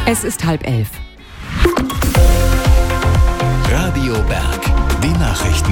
Es ist 10:30. Radio Berg, die Nachrichten.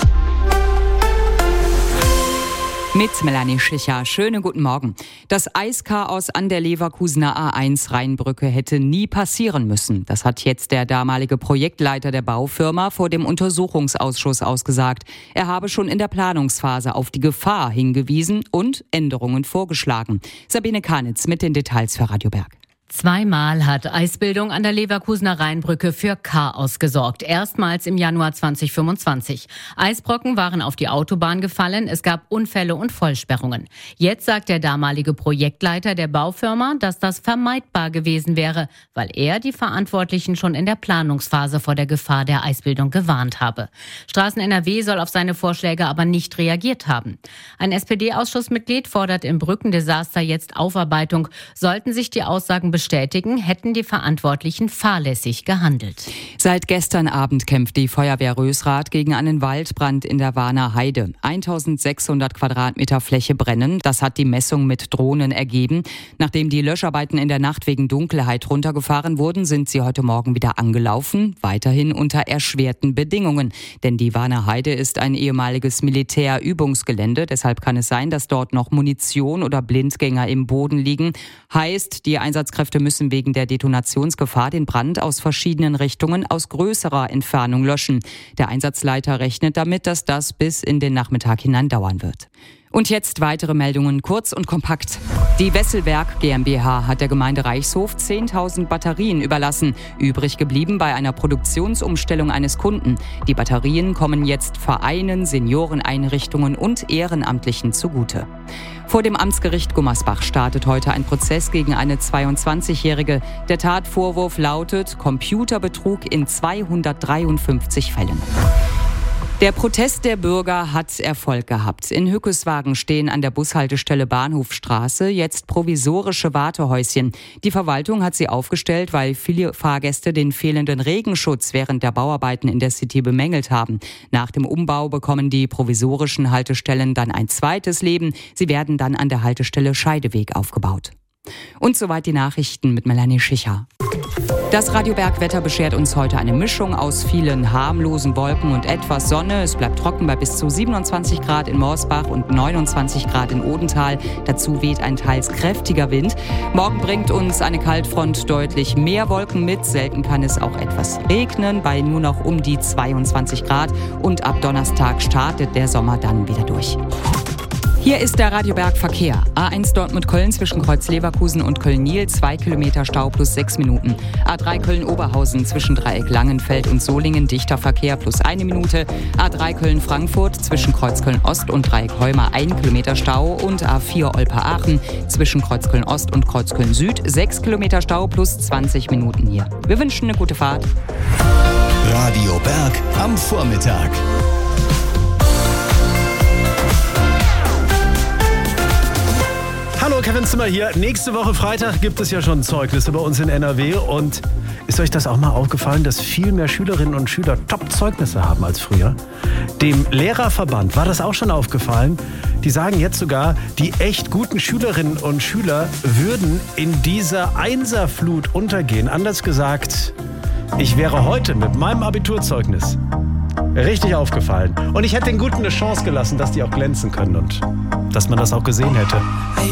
Mit Melanie Schicher. Schönen guten Morgen. Das Eischaos an der Leverkusener A1 Rheinbrücke hätte nie passieren müssen. Das hat jetzt der damalige Projektleiter der Baufirma vor dem Untersuchungsausschuss ausgesagt. Er habe schon in der Planungsphase auf die Gefahr hingewiesen und Änderungen vorgeschlagen. Sabine Kanitz mit den Details für Radio Berg. Zweimal hat Eisbildung an der Leverkusener Rheinbrücke für Chaos gesorgt. Erstmals im Januar 2025. Eisbrocken waren auf die Autobahn gefallen, es gab Unfälle und Vollsperrungen. Jetzt sagt der damalige Projektleiter der Baufirma, dass das vermeidbar gewesen wäre, weil er die Verantwortlichen schon in der Planungsphase vor der Gefahr der Eisbildung gewarnt habe. Straßen NRW soll auf seine Vorschläge aber nicht reagiert haben. Ein SPD-Ausschussmitglied fordert im Brückendesaster jetzt Aufarbeitung. Sollten sich die Aussagen bestätigen, hätten die Verantwortlichen fahrlässig gehandelt. Seit gestern Abend kämpft die Feuerwehr Rösrath gegen einen Waldbrand in der Warner Heide. 1600 Quadratmeter Fläche brennen. Das hat die Messung mit Drohnen ergeben. Nachdem die Löscharbeiten in der Nacht wegen Dunkelheit runtergefahren wurden, sind sie heute Morgen wieder angelaufen. Weiterhin unter erschwerten Bedingungen. Denn die Warner Heide ist ein ehemaliges Militärübungsgelände. Deshalb kann es sein, dass dort noch Munition oder Blindgänger im Boden liegen. Heißt, die Einsatzkräfte müssen wegen der Detonationsgefahr den Brand aus verschiedenen Richtungen aus größerer Entfernung löschen. Der Einsatzleiter rechnet damit, dass das bis in den Nachmittag hinein dauern wird. Und jetzt weitere Meldungen, kurz und kompakt. Die Wesselwerk GmbH hat der Gemeinde Reichshof 10.000 Batterien überlassen. Übrig geblieben bei einer Produktionsumstellung eines Kunden. Die Batterien kommen jetzt Vereinen, Senioreneinrichtungen und Ehrenamtlichen zugute. Vor dem Amtsgericht Gummersbach startet heute ein Prozess gegen eine 22-Jährige. Der Tatvorwurf lautet Computerbetrug in 253 Fällen. Der Protest der Bürger hat Erfolg gehabt. In Hückeswagen stehen an der Bushaltestelle Bahnhofstraße jetzt provisorische Wartehäuschen. Die Verwaltung hat sie aufgestellt, weil viele Fahrgäste den fehlenden Regenschutz während der Bauarbeiten in der City bemängelt haben. Nach dem Umbau bekommen die provisorischen Haltestellen dann ein zweites Leben. Sie werden dann an der Haltestelle Scheideweg aufgebaut. Und soweit die Nachrichten mit Melanie Schicher. Das Radio Berg Wetter beschert uns heute eine Mischung aus vielen harmlosen Wolken und etwas Sonne. Es bleibt trocken bei bis zu 27 Grad in Morsbach und 29 Grad in Odenthal. Dazu weht ein teils kräftiger Wind. Morgen bringt uns eine Kaltfront deutlich mehr Wolken mit. Selten kann es auch etwas regnen, bei nur noch um die 22 Grad. Und ab Donnerstag startet der Sommer dann wieder durch. Hier ist der Radio Berg Verkehr. A1 Dortmund-Köln zwischen Kreuz Leverkusen und Köln-Niel, 2 Kilometer Stau plus 6 Minuten. A3 Köln-Oberhausen zwischen Dreieck Langenfeld und Solingen, dichter Verkehr plus 1 Minute. A3 Köln-Frankfurt zwischen Kreuz Köln-Ost und Dreieck Heuma 1 Kilometer Stau. Und A4 Olpe-Aachen zwischen Kreuz Köln-Ost und Kreuz Köln-Süd, 6 Kilometer Stau plus 20 Minuten hier. Wir wünschen eine gute Fahrt. Radio Berg am Vormittag. Hallo, Kevin Zimmer hier. Nächste Woche Freitag gibt es ja schon Zeugnisse bei uns in NRW. Und ist euch das auch mal aufgefallen, dass viel mehr Schülerinnen und Schüler Top-Zeugnisse haben als früher? Dem Lehrerverband war das auch schon aufgefallen. Die sagen jetzt sogar, die echt guten Schülerinnen und Schüler würden in dieser Einserflut untergehen. Anders gesagt, ich wäre heute mit meinem Abiturzeugnis richtig aufgefallen. Und ich hätte den Guten eine Chance gelassen, dass die auch glänzen können und dass man das auch gesehen hätte.